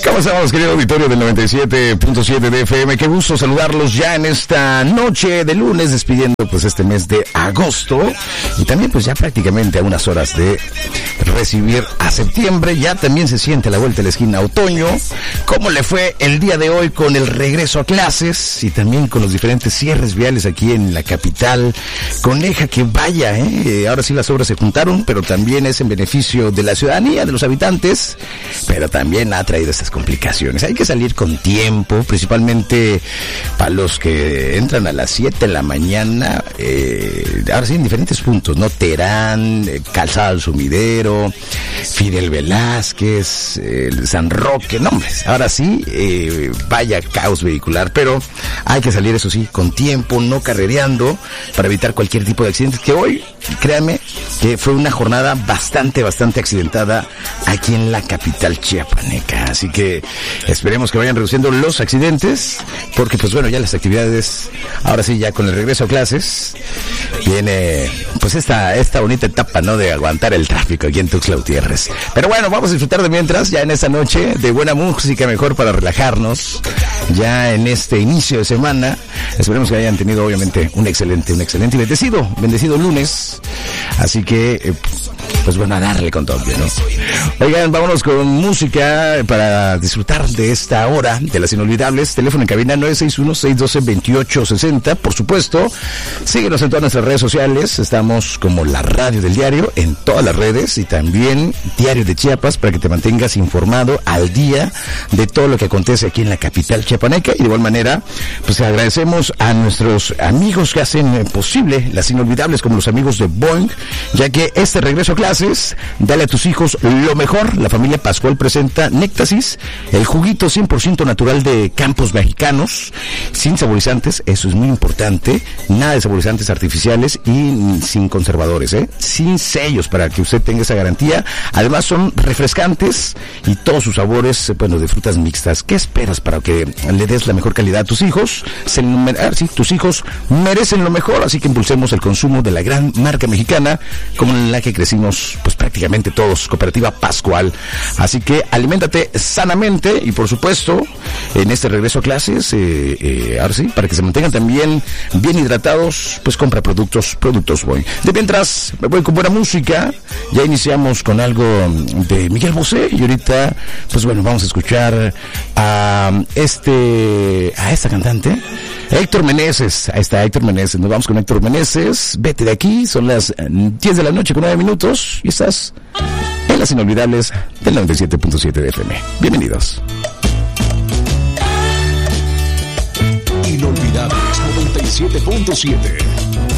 ¿Cómo estamos, querido auditorio del 97.7 de FM? Qué gusto saludarlos ya en esta noche de lunes, despidiendo pues este mes de agosto y también pues ya prácticamente a unas horas de recibir a septiembre. Ya también se siente a la vuelta de la esquina otoño. ¿Cómo le fue el día de hoy con el regreso a clases y también con los diferentes cierres viales aquí en la capital? Coneja, que vaya, ahora sí las obras se juntaron, pero también es en beneficio de la ciudadanía, de los habitantes, pero también ha traído estas complicaciones. Hay que salir con tiempo, principalmente para los que entran a las 7 de la mañana, ahora sí en diferentes puntos, ¿no? Terán, Calzada del Sumidero, Fidel Velázquez, San Roque, no hombre, ahora sí, vaya caos vehicular, pero hay que salir, eso sí, con tiempo, no carrereando, para evitar cualquier tipo de accidentes, que hoy, créanme, que fue una jornada bastante accidentada aquí en la capital chiapaneca, así que esperemos que vayan reduciendo los accidentes, porque pues bueno, ya las actividades, ahora sí, ya con el regreso a clases, viene pues esta bonita etapa, ¿no?, de aguantar el tráfico aquí en Tuxtla Gutiérrez. Pero bueno, vamos a disfrutar de mientras, ya en esta noche, de buena música, mejor para relajarnos, ya en este inicio de semana. Esperemos que hayan tenido obviamente un excelente y bendecido lunes, así que pues bueno, a darle con todo, ¿no? Oigan, vámonos con música para disfrutar de esta hora de las inolvidables. Teléfono en cabina 961-612-2860. Por supuesto, síguenos en todas nuestras redes sociales. Estamos como la radio del diario en todas las redes y también Diario de Chiapas, para que te mantengas informado al día de todo lo que acontece aquí en la capital chiapaneca. Y de igual manera, pues agradecemos a nuestros amigos que hacen posible las inolvidables, como los amigos de Boing, ya que este regreso a clases, dale a tus hijos lo mejor. La familia Pascual presenta Néctasis, el juguito 100% natural de campos mexicanos, sin saborizantes, eso es muy importante, nada de saborizantes artificiales y sin conservadores, sin sellos, para que usted tenga esa garantía. Además son refrescantes y todos sus sabores, bueno, de frutas mixtas. ¿Qué esperas para que le des la mejor calidad a tus hijos? Tus hijos merecen lo mejor, así que impulsemos el consumo de la gran marca mexicana, como en la que crecimos pues prácticamente todos, Cooperativa Pascual. Así que aliméntate sanamente y por supuesto en este regreso a clases, ahora sí, para que se mantengan también bien hidratados, pues compra productos Boing. De mientras me voy con buena música. Ya iniciamos con algo de Miguel Bosé y ahorita pues bueno, vamos a escuchar a esta cantante, Héctor Meneses. Ahí está Héctor Meneses. Nos vamos con Héctor Meneses. Vete de aquí, son las 10 de la noche con 9 minutos y estás en las inolvidables del 97.7 de FM. Bienvenidos. Inolvidables 97.7.